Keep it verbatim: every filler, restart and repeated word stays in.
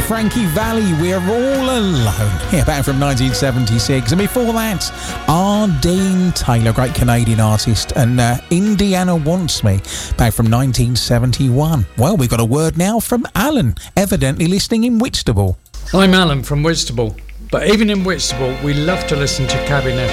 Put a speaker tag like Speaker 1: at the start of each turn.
Speaker 1: Frankie Valli, We're All Alone. Yeah, back from nineteen seventy-six. And before that, R. Dean Taylor, great Canadian artist, and uh, Indiana Wants Me, back from nineteen seventy-one. Well, we've got a word now from Alan, evidently listening in Whitstable.
Speaker 2: I'm Alan from Whitstable, but even in Whitstable, we love to listen to Cabin F